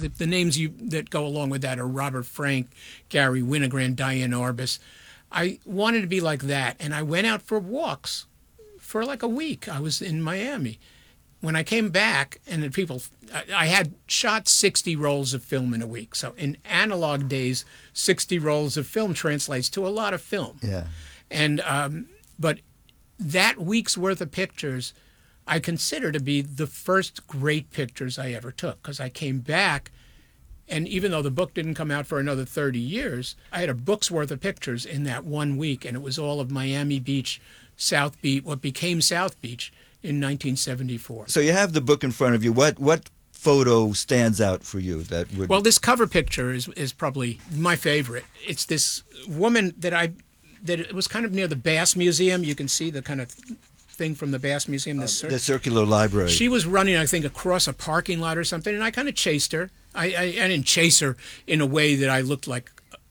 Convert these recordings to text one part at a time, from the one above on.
The names that go along with that are Robert Frank, Gary Winogrand, Diane Arbus. I wanted to be like that, and I went out for walks for like a week. I was in Miami. When I came back, and I had shot 60 rolls of film in a week. So in analog days, 60 rolls of film translates to a lot of film. Yeah. And but that week's worth of pictures, I consider to be the first great pictures I ever took, because I came back, and even though the book didn't come out for another 30 years, I had a book's worth of pictures in that 1 week, and it was all of Miami Beach, South Beach, what became South Beach, in 1974. So you have the book in front of you. What photo stands out for you that would... Well, this cover picture is probably my favorite. It's this woman that it was kind of near the Bass Museum. You can see the kind of thing from the Bass Museum. The circular library. She was running, I think, across a parking lot or something, and I kind of chased her. I didn't chase her in a way that I looked like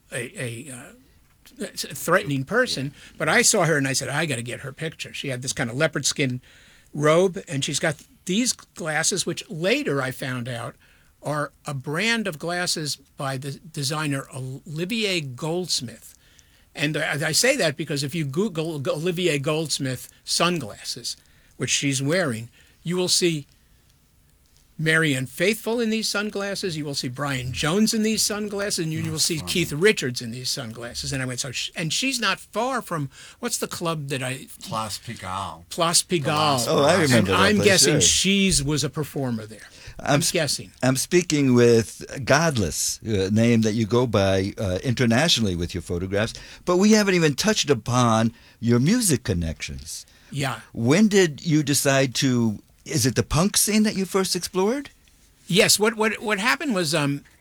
a threatening person, but I saw her and I said, I got to get her picture. She had this kind of leopard skin robe, and she's got these glasses, which later I found out are a brand of glasses by the designer Olivier Goldsmith. And I say that because if you Google Olivier Goldsmith sunglasses, which she's wearing, you will see Marianne Faithfull in these sunglasses, you will see Brian Jones in these sunglasses, and you will see Keith Richards in these sunglasses. And I went, and she's not far from, what's the club that Place Pigalle. Place Pigalle. Oh, I remember that I'm place, guessing sure. she was a performer there. I'm guessing. I'm speaking with Godless, a name that you go by internationally with your photographs, but we haven't even touched upon your music connections. Yeah. When did you decide to... Is it the punk scene that you first explored? Yes. What happened was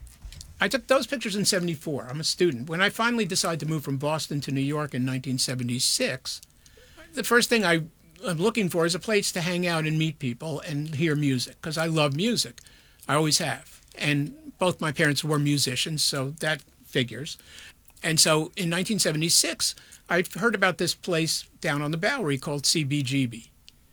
I took those pictures in 74. I'm a student. When I finally decided to move from Boston to New York in 1976, the first thing I'm looking for is a place to hang out and meet people and hear music, because I love music. I always have. And both my parents were musicians, so that figures. And so in 1976, I heard about this place down on the Bowery called CBGB.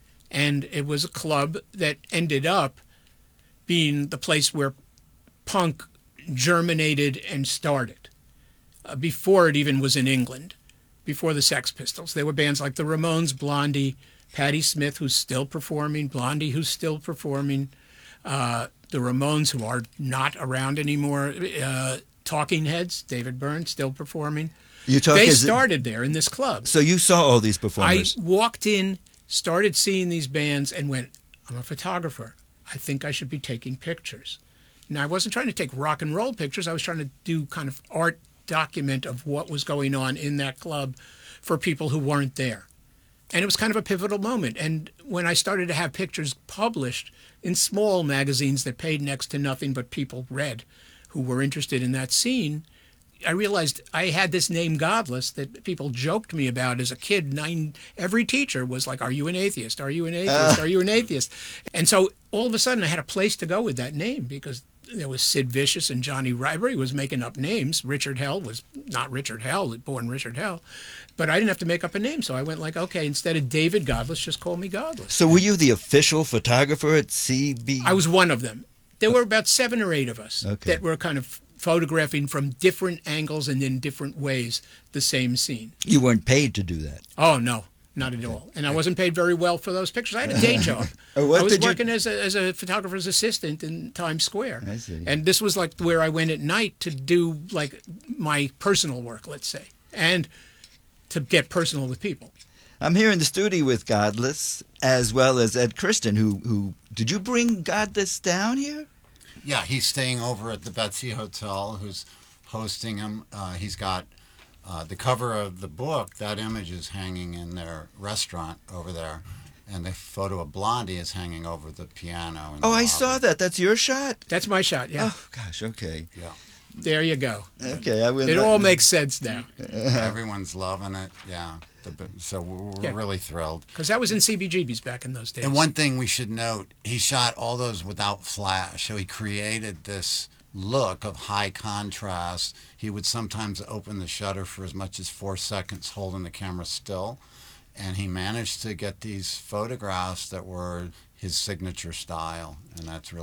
And it was a club that ended up being the place where punk germinated and started, before it even was in England, before the Sex Pistols. There were bands like the Ramones, Blondie, Patti Smith, who's still performing, Blondie, who's still performing, the Ramones, who are not around anymore, Talking Heads, David Byrne, still performing. They started there in this club. So you saw all these performers. I walked in, started seeing these bands, and went, I'm a photographer. I think I should be taking pictures. Now, I wasn't trying to take rock and roll pictures. I was trying to do kind of art document of what was going on in that club for people who weren't there. And it was kind of a pivotal moment. And when I started to have pictures published in small magazines that paid next to nothing but people read who were interested in that scene, I realized I had this name Godless that people joked me about as a kid. Every teacher was like, are you an atheist? Are you an atheist? Are you an atheist? And so all of a sudden I had a place to go with that name, because there was Sid Vicious and Johnny Ryberry was making up names. Richard Hell was not Richard Hell, born Richard Hell. But I didn't have to make up a name, so I went like, okay, instead of David Godless, just call me Godless. So were you the official photographer at CB? I was one of them. There were about 7 or 8 of us that were kind of photographing from different angles and in different ways the same scene. You weren't paid to do that? Oh, no, not at all. And I wasn't paid very well for those pictures. I had a day job. I was working as a photographer's assistant in Times Square. I see. And this was like where I went at night to do like my personal work, let's say, and to get personal with people. I'm here in the studio with Godless, as well as Ed Christen, who did you bring Godless down here? Yeah, he's staying over at the Betsy Hotel, who's hosting him. He's got the cover of the book. That image is hanging in their restaurant over there, and the photo of Blondie is hanging over the piano. Oh, I saw that. That's your shot? That's my shot, yeah. Oh, gosh, okay. Yeah. There you go. Okay. It all makes sense now. Everyone's loving it, yeah. So we're really thrilled. Because that was in CBGB's back in those days. And one thing we should note, he shot all those without flash. So he created this look of high contrast. He would sometimes open the shutter for as much as 4 seconds holding the camera still. And he managed to get these photographs that were his signature style. And that's really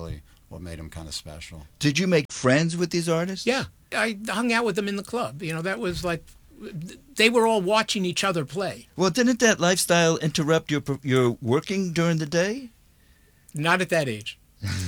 what made him kind of special. Did you make friends with these artists? Yeah, I hung out with them in the club. That was like they were all watching each other play. Well, didn't that lifestyle interrupt your working during the day? Not at that age.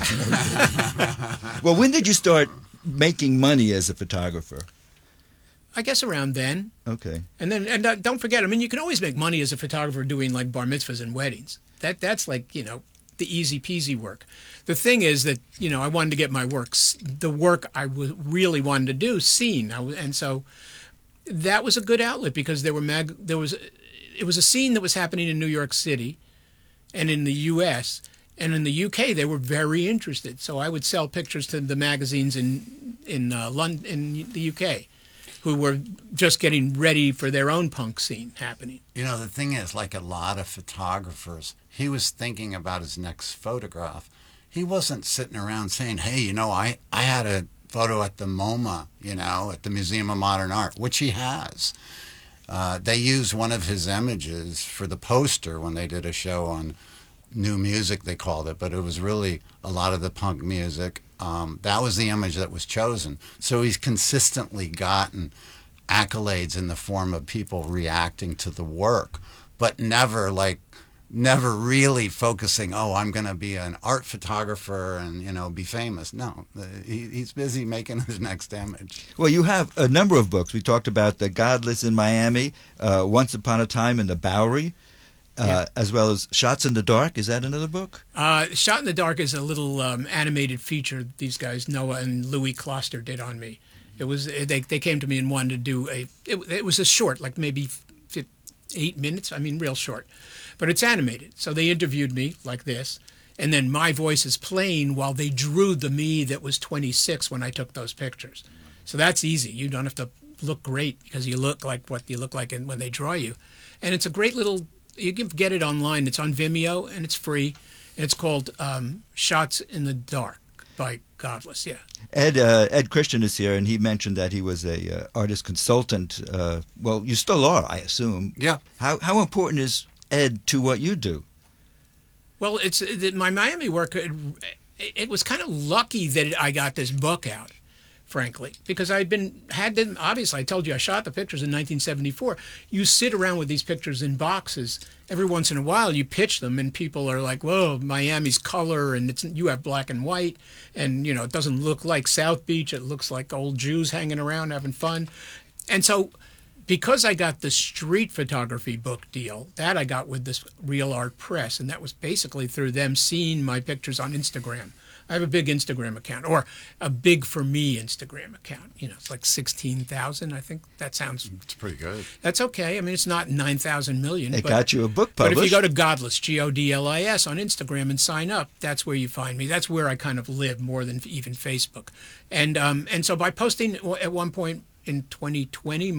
Well, when did you start making money as a photographer? I guess around then. Okay. And then, don't forget, you can always make money as a photographer doing like bar mitzvahs and weddings. That's like, the easy peasy work. The thing is that, I wanted to get my the work I really wanted to do, seen. And so that was a good outlet because it was a scene that was happening in New York City and in the U.S., and in the UK, they were very interested. So I would sell pictures to the magazines in London, in the UK, who were just getting ready for their own punk scene happening. The thing is, like a lot of photographers, he was thinking about his next photograph. He wasn't sitting around saying, hey, I had a photo at the MoMA, at the Museum of Modern Art, which he has. They used one of his images for the poster when they did a show on new music, they called it, but it was really a lot of the punk music. That was the image that was chosen. So he's consistently gotten accolades in the form of people reacting to the work, but never really focusing, I'm going to be an art photographer and, be famous. No, he's busy making his next image. Well, you have a number of books. We talked about The Godless in Miami, Once Upon a Time in the Bowery, as well as Shots in the Dark. Is that another book? Shot in the Dark is a little animated feature these guys, Noah and Louis Kloster, did on me. It was they came to me and wanted to do it was a short, like maybe 8 minutes. Real short, but it's animated. So they interviewed me like this, and then my voice is playing while they drew the me that was 26 when I took those pictures. So that's easy. You don't have to look great because you look like what you look like when they draw you, and it's a great little. You can get it online. It's on Vimeo, and it's free. And it's called Shots in the Dark by Godless, yeah. Ed Christian is here, and he mentioned that he was a artist consultant. Well, you still are, I assume. Yeah. How important is Ed to what you do? Well, my Miami work, it was kind of lucky that I got this book out, frankly, because obviously I told you I shot the pictures in 1974. You sit around with these pictures in boxes. Every once in a while you pitch them and people are like, whoa, Miami's color and you have black and white and, it doesn't look like South Beach. It looks like old Jews hanging around having fun. And so because I got the street photography book deal, that I got with this Real Art Press, and that was basically through them seeing my pictures on Instagram. I have a big Instagram account, or a big for me Instagram account. It's like 16,000. I think that sounds. It's pretty good. That's okay. It's not 9,000 million. It got you a book published. But if you go to Godless, Godlis on Instagram and sign up, that's where you find me. That's where I kind of live more than even Facebook. And so by posting at one point in 2020,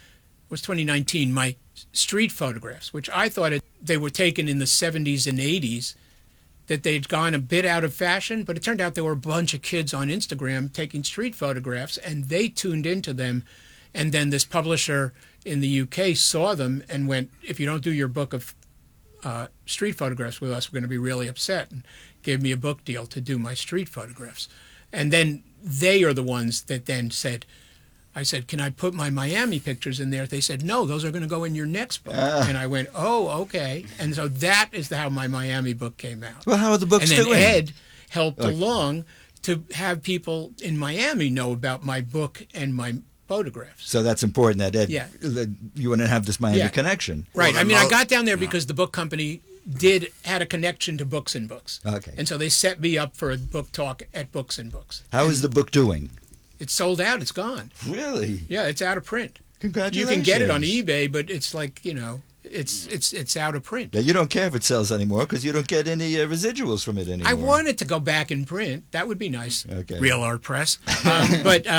2019, my street photographs, which I thought they were taken in the 70s and 80s. That they'd gone a bit out of fashion, but it turned out there were a bunch of kids on Instagram taking street photographs, and they tuned into them. And then this publisher in the UK saw them and went, if you don't do your book of street photographs with us, we're going to be really upset, and gave me a book deal to do my street photographs. And then they are the ones that then said, I said, can I put my Miami pictures in there? They said, no, those are going to go in your next book. And I went, oh, okay. And so that is how my Miami book came out. Well, how are the books doing? And then doing? Ed helped along to have people in Miami know about my book and my photographs. So that's important that Ed, you want to have this Miami connection. Right. I got down there because the book company had a connection to Books and Books. Okay. And so they set me up for a book talk at Books and Books. How is the book doing? It's sold out. It's gone. Really? Yeah, it's out of print. Congratulations. You can get it on eBay, but it's like, it's out of print. Yeah, you don't care if it sells anymore because you don't get any residuals from it anymore. I want it to go back in print. That would be nice. Okay. Real Art Press. But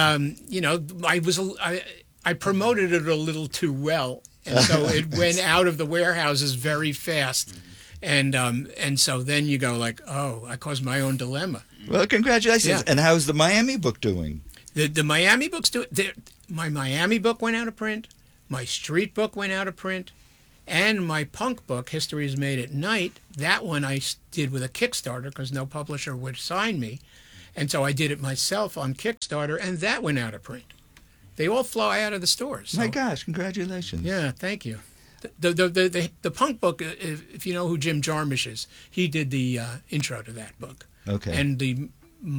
I promoted it a little too well, and so it went out of the warehouses very fast. And so then you go like, oh, I caused my own dilemma. Well, congratulations. Yeah. And how's the Miami book doing? The Miami books my Miami book went out of print, my street book went out of print, and my punk book, History is Made at Night, that one I did with a Kickstarter because no publisher would sign me. And so I did it myself on Kickstarter, and that went out of print. They all fly out of the stores. So, My gosh, congratulations. yeah, thank you. The punk book, if you know who Jim Jarmusch is, he did the intro to that book. Okay. And the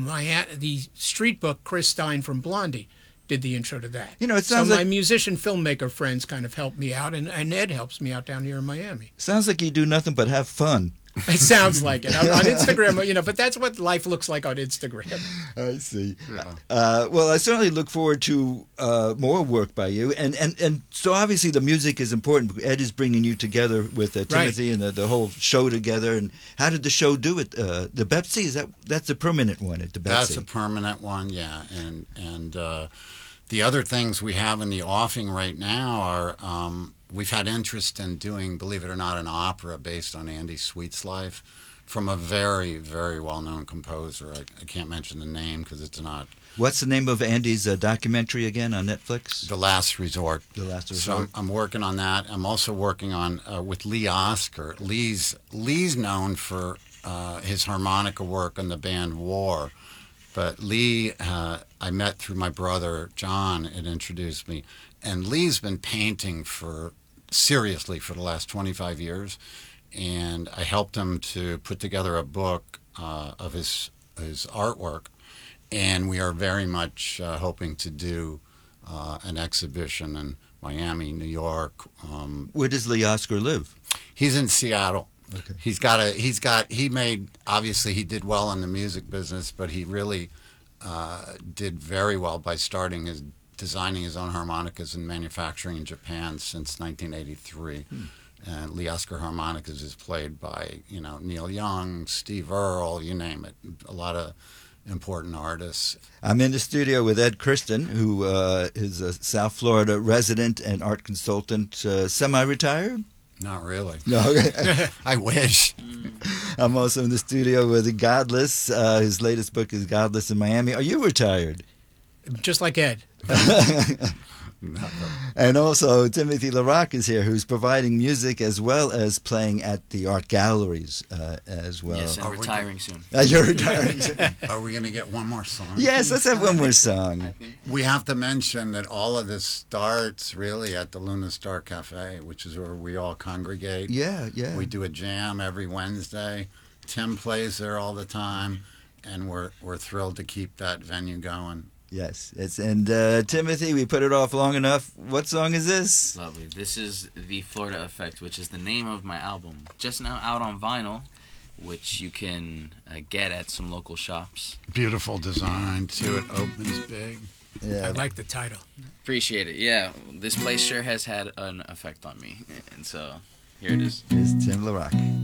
street book, Chris Stein from Blondie, did the intro to that. You know, it so sounds my like musician filmmaker friends kind of helped me out, and Ed helps me out down here in Miami. sounds like you do nothing but have fun. It sounds like it on Instagram, but that's what life looks like on Instagram. I see. Yeah. Well, I certainly look forward to more work by you, and so obviously the music is important. Ed is bringing you together with Timothy and the whole show together. And how did the show do it? The Betsy, that's a permanent one at the Betsy? That's a permanent one, yeah. And the other things we have in the offing right now are we've had interest in doing, believe it or not, an opera based on Andy Sweet's life from a very, very well-known composer. I can't mention the name because it's not. What's the name of Andy's documentary again on Netflix? The Last Resort. The Last So Resort. I'm working on that. I'm also working on with Lee Oskar. Lee's known for his harmonica work in the band War. But Lee, I met through my brother John. It introduced me, and Lee's been painting seriously for the last 25 years, and I helped him to put together a book of his artwork, and we are very much hoping to do an exhibition in Miami, New York. Where does Lee Oskar live? He's in Seattle. Okay. Obviously he did well in the music business, but he really did very well by designing his own harmonicas and manufacturing in Japan since 1983. And Lee Oskar harmonicas is played by, Neil Young, Steve Earle, you name it, a lot of important artists. I'm in the studio with Ed Kristen, who is a South Florida resident and art consultant, semi-retired. Not really. No. I wish. I'm also in the studio with Godless. His latest book is Godless in Miami. Are you retired? Just like Ed. And also Timothy LaRocque is here, who's providing music as well as playing at the art galleries as well. Yes, and retiring soon. You're retiring. Are we going to get one more song? Yes, let's have one more song. We have to mention that all of this starts really at the Luna Star Cafe, which is where we all congregate. Yeah. We do a jam every Wednesday. Tim plays there all the time, and we're thrilled to keep that venue going. Yes, and Timothy, we put it off long enough. What song is this? Lovely. This is The Florida Effect, which is the name of my album. Just now out on vinyl, which you can get at some local shops. Beautiful design, too. It opens big. Yeah. I like the title. Appreciate it. Yeah, this place sure has had an effect on me. And so, here it is. Here's Tim LaRocque.